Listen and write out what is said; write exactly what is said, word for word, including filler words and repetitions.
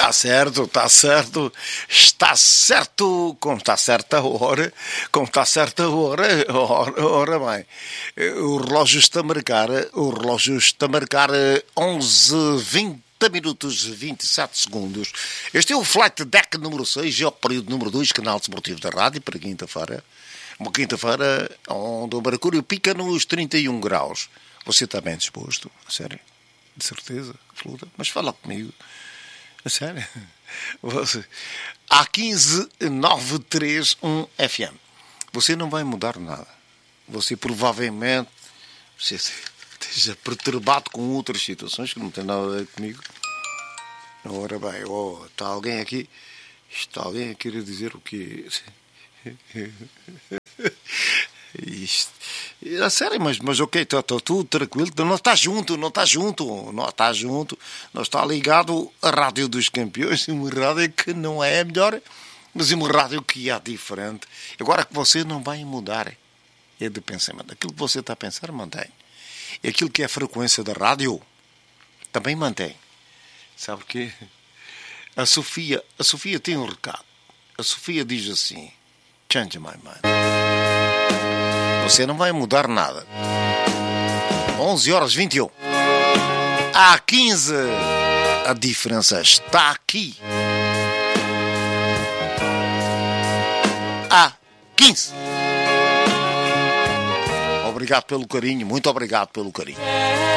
Está certo, está certo, está certo, como está certa a hora, como está certa a hora, ora, ora bem, o relógio está a marcar, o relógio está a marcar onze, vinte minutos e vinte e sete segundos. Este é o Flight Deck número seis, é o período número dois, canal desportivo da rádio, para quinta-feira. Uma quinta-feira onde o mercúrio pica nos trinta e um graus. Você está bem disposto? A sério? De certeza? Absoluta? Mas fala comigo. A sério? Você... A quinze nove três um F M. Você não vai mudar nada. Você provavelmente você esteja perturbado com outras situações que não têm nada a ver comigo. Ora bem, oh, está alguém aqui? Está alguém a querer dizer o quê? Isto. A sério, mas, mas ok, está tá, tudo tranquilo. Não está junto, não está junto, não está junto. Não está ligado à Rádio dos Campeões, uma rádio que não é a melhor, mas uma rádio que é diferente. Agora que você não vai mudar é de pensamento. Aquilo que você está a pensar, mantém. E aquilo que é a frequência da rádio, também mantém. Sabe o quê? A Sofia, a Sofia tem um recado. A Sofia diz assim: change my mind. Você não vai mudar nada. onze horas e vinte e um. Há quinze. A diferença está aqui. Há quinze. Obrigado pelo carinho. Muito obrigado pelo carinho.